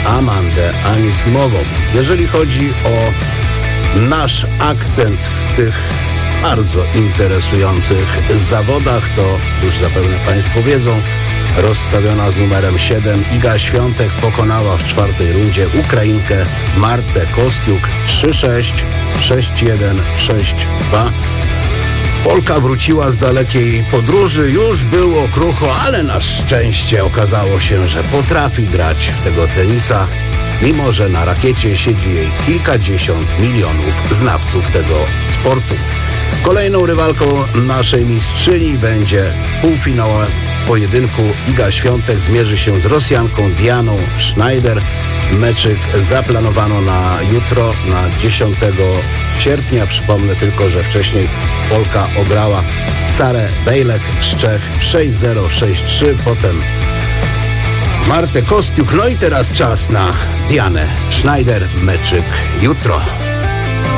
Amandę Anismową. Jeżeli chodzi o nasz akcent w tych bardzo interesujących zawodach, to już zapewne Państwo wiedzą, rozstawiona z numerem 7 Iga Świątek pokonała w czwartej rundzie Ukrainkę Martę Kostiuk 3-6, 6-1, 6-2. Polka wróciła z dalekiej podróży, już było krucho, ale na szczęście okazało się, że potrafi grać w tego tenisa, mimo że na rakiecie siedzi jej kilkadziesiąt milionów znawców tego sportu. Kolejną rywalką naszej mistrzyni będzie w półfinałowym pojedynku Iga Świątek zmierzy się z Rosjanką Dianą Schneider. Meczyk zaplanowano na jutro, na 10 sierpnia. Przypomnę tylko, że wcześniej Polka ograła Sarę Bejlek z Czech 6-0, 6-3, potem Martę Kostiuk. No i teraz czas na Dianę Schneider. Meczyk jutro.